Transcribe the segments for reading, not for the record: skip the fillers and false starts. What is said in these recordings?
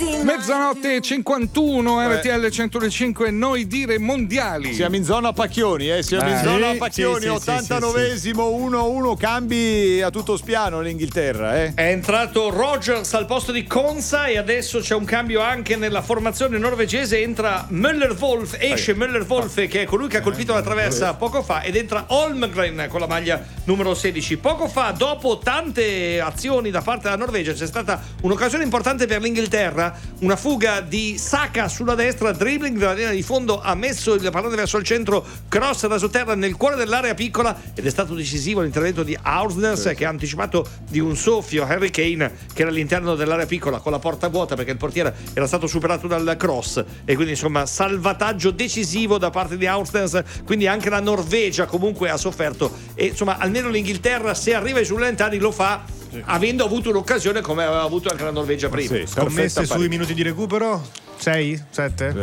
Mezzanotte 51 RTL 105, noi dire mondiali. Siamo in zona Pacchioni, siamo in zona Pacchioni, 89esimo 1-1, cambi a tutto spiano l'Inghilterra, È entrato Rodgers al posto di Konsa e adesso c'è un cambio anche nella formazione norvegese, entra Möller-Wolf, esce Möller-Wolf che è colui che ha colpito la traversa poco fa ed entra Holmgren con la maglia numero 16. Poco fa, dopo tante azioni da parte della Norvegia, c'è stata un'occasione importante per l'Inghilterra, una fuga di Saka sulla destra, dribbling della linea di fondo, ha messo il pallone verso il centro, cross rasoterra nel cuore dell'area piccola ed è stato decisivo l'intervento di Ausnes che ha anticipato di un soffio Harry Kane che era all'interno dell'area piccola con la porta vuota perché il portiere era stato superato dal cross e quindi insomma salvataggio decisivo da parte di Ausnes, quindi anche la Norvegia comunque ha sofferto e insomma almeno l'Inghilterra se arriva ai supplementari lo fa avendo avuto un'occasione come aveva avuto anche la Norvegia prima. Scommesse sui minuti di recupero? 6? 7?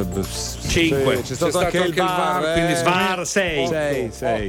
5. C'è stato anche il VAR, quindi VAR 6.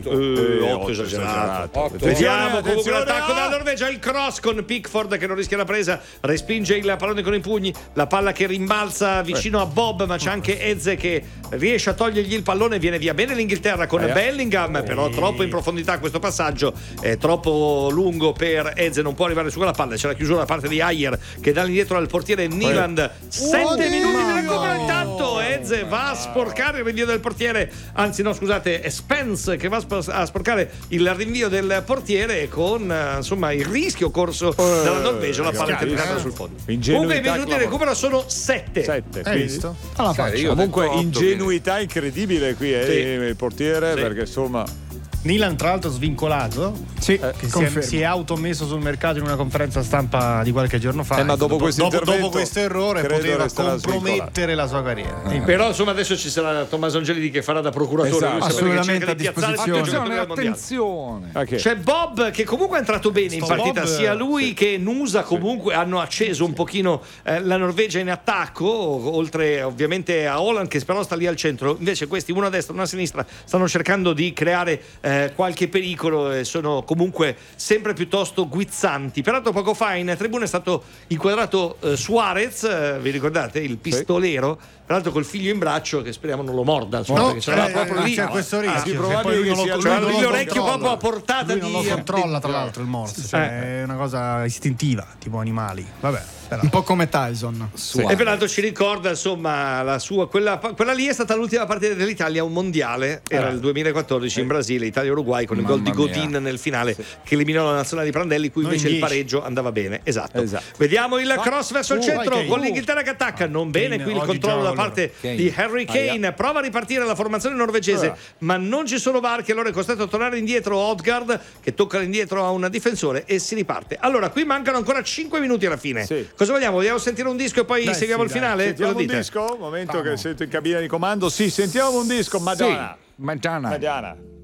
8 esagerato. Vediamo comunque l'attacco della Norvegia, il cross con Pickford che non rischia la presa, respinge il pallone con i pugni, la palla che rimbalza vicino a Bob, ma c'è anche Eze che riesce a togliergli il pallone, viene via bene l'Inghilterra con Bellingham, però troppo in profondità questo passaggio, è troppo lungo per Eze, non può arrivare su quella palla, c'è la chiusura da parte di Ayer che dà indietro al portiere Nyland. 7 minuti di recupero, intanto Eze va a sporcare il rinvio del portiere, anzi no scusate, è Spence che va a sporcare il rinvio del portiere con insomma il rischio corso dalla Norvegia, la palla è terminata sul fondo. Comunque i minuti di recupero sono 7. Hai visto? Comunque ingenuità incredibile qui il portiere perché insomma Nyland tra l'altro svincolato, che si è automesso sul mercato in una conferenza stampa di qualche giorno fa, ma dopo questo errore poteva compromettere la sua carriera. Però insomma adesso ci sarà Tommaso Angelini che farà da procuratore, assolutamente a disposizione. Attenzione, c'è Bob che comunque è entrato bene in partita, sia lui che Nusa comunque hanno acceso un pochino la Norvegia in attacco, oltre ovviamente a Haaland che però sta lì al centro, invece questi uno a destra uno a sinistra stanno cercando di creare qualche pericolo e sono comunque sempre piuttosto guizzanti. Peraltro poco fa in tribuna è stato inquadrato Suarez, vi ricordate? Il pistolero, peraltro col figlio in braccio che speriamo non lo morda, perché ce l'ha proprio lì. C'è questo rischio, l'orecchio proprio a portata lui non lo controlla tra l'altro il morso, è una cosa istintiva, tipo animali. Vabbè. Un po' come Tyson. E peraltro ci ricorda insomma la sua quella lì è stata l'ultima partita dell'Italia a un mondiale, era il 2014 in Brasile, Italia-Uruguay con il gol di Godin nel finale che eliminò la nazionale di Prandelli, cui invece il pareggio andava bene. Esatto. Vediamo il cross verso il centro con l'Inghilterra che attacca, non bene qui il controllo da parte di Harry Kane, prova a ripartire la formazione norvegese ma non ci sono VAR che allora è costretto a tornare indietro Odegaard che tocca indietro a un difensore e si riparte. Allora qui mancano ancora 5 minuti alla fine. Cosa vogliamo? Vogliamo sentire un disco e poi seguiamo il finale? Sentiamo un disco? Momento che sento in cabina di comando. Sì, sentiamo un disco. Madonna.